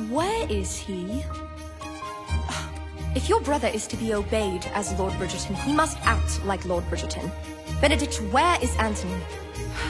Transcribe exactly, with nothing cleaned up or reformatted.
Where is he? If your brother is to be obeyed as Lord Bridgerton, he must act like Lord Bridgerton. Benedict, where is Anthony?